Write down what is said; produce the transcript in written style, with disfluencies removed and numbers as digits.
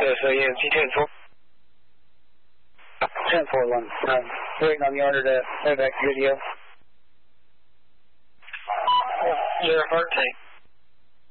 So EMT 10-4. 10-4-1. Waiting on the order to head back to video. 0-14.